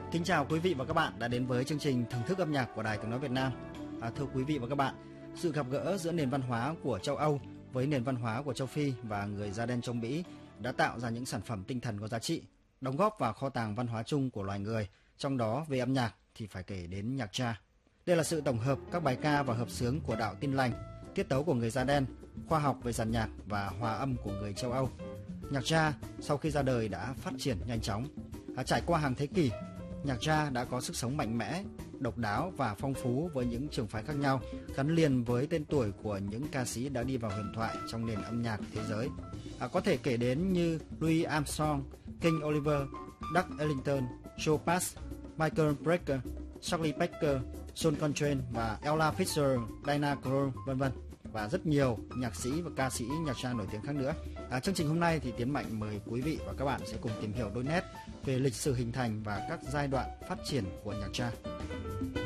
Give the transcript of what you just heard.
Kính chào quý vị và các bạn đã đến với chương trình Thưởng thức âm nhạc của Đài Tiếng nói Việt Nam. Thưa quý vị và các bạn, sự gặp gỡ giữa nền văn hóa của châu Âu với nền văn hóa của châu Phi và người da đen trong Mỹ đã tạo ra những sản phẩm tinh thần có giá trị, đóng góp vào kho tàng văn hóa chung của loài người. Trong đó về âm nhạc thì phải kể đến nhạc jazz. Đây là sự tổng hợp các bài ca và hợp xướng của đạo Tin lành, tiết tấu của người da đen, khoa học về dàn nhạc và hòa âm của người châu Âu. Nhạc jazz sau khi ra đời đã phát triển nhanh chóng. Trải qua hàng thế kỷ, nhạc jazz đã có sức sống mạnh mẽ, độc đáo và phong phú với những trường phái khác nhau, gắn liền với tên tuổi của những ca sĩ đã đi vào huyền thoại trong nền âm nhạc thế giới. Có thể kể đến như Louis Armstrong, King Oliver, Duke Ellington, Joe Pass, Michael Brecker, Charlie Parker, John Coltrane và Ella Fitzgerald, Diana Krall, v.v. và rất nhiều nhạc sĩ và ca sĩ nhạc jazz nổi tiếng khác nữa. Chương trình hôm nay thì Tiến Mạnh mời quý vị và các bạn sẽ cùng tìm hiểu đôi nét về lịch sử hình thành và các giai đoạn phát triển của nhạc jazz.